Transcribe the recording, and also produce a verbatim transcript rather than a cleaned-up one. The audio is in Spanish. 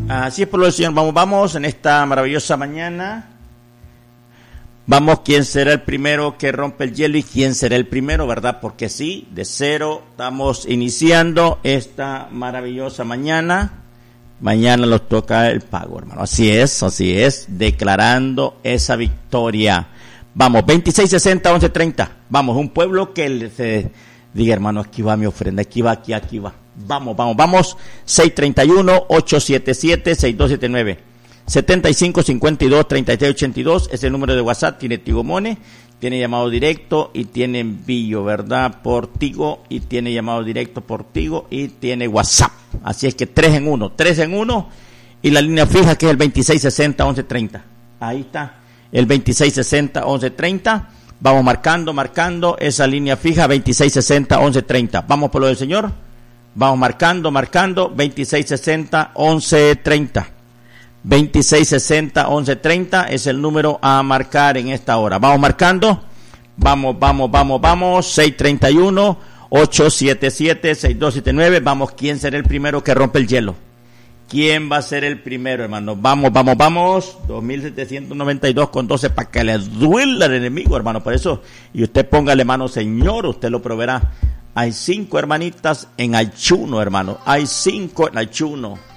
Así es, por lo del Señor. Vamos, vamos, en esta maravillosa mañana. Vamos, ¿quién será el primero que rompe el hielo y quién será el primero, verdad? Porque sí, de cero estamos iniciando esta maravillosa mañana. Mañana nos toca el pago, hermano. Así es, así es, declarando esa victoria. Vamos, veintiséis sesenta once treinta. Vamos, un pueblo que se diga, hermano, aquí va mi ofrenda, aquí va, aquí, aquí va. Vamos, vamos, vamos. seis treinta y uno, ocho siete siete, seis dos siete nueve. setenta y cinco cincuenta y dos treinta y tres ochenta y dos es el número de WhatsApp. Tiene Tigo Money, tiene llamado directo y tiene envío, ¿verdad? Por Tigo, y tiene llamado directo por Tigo y tiene WhatsApp. Así es que tres en uno, tres en uno, y la línea fija que es el veintiséis sesenta once treinta. Ahí está, el veintiséis sesenta once treinta. Vamos marcando, marcando esa línea fija, veintiséis sesenta once treinta. Vamos por lo del Señor. Vamos marcando, marcando, veintiséis sesenta once treinta. veintiséis sesenta once treinta es el número a marcar en esta hora. Vamos marcando. Vamos, vamos, vamos, vamos. seis treinta y uno, ocho siete siete, seis dos siete nueve. Vamos, ¿quién será el primero que rompe el hielo? ¿Quién va a ser el primero, hermano? Vamos, vamos, vamos. dos mil setecientos noventa y dos con doce para que le duela al enemigo, hermano. Por eso, y usted póngale mano, Señor, usted lo proveerá. Hay cinco hermanitas en ayuno, hermano. Hay cinco en ayuno.